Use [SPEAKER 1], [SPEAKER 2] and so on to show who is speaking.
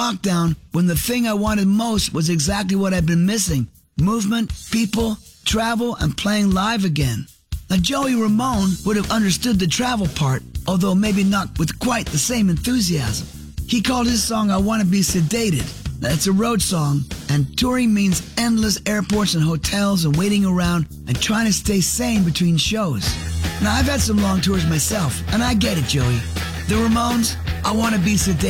[SPEAKER 1] lockdown when the thing I wanted most was exactly what I'd been missing. Movement, people, travel, and playing live again. Now, Joey Ramone would have understood the travel part, although maybe not with quite the same enthusiasm. He called his song I Want to Be Sedated. It's a road song, and touring means endless airports and hotels and waiting around and trying to stay sane between shows. Now, I've had some long tours myself, and I get it, Joey. The Ramones, I Want to Be Sedated.